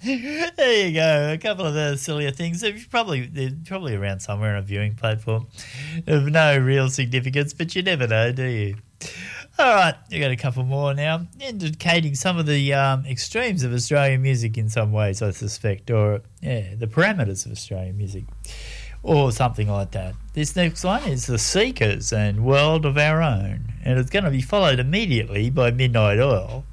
There you go. A couple of the sillier things. They're probably around somewhere on a viewing platform of no real significance, but you never know, do you? All right, you got a couple more now, indicating some of the extremes of Australian music in some ways, I suspect, or the parameters of Australian music, or something like that. This next one is The Seekers and World of Our Own, and it's going to be followed immediately by Midnight Oil.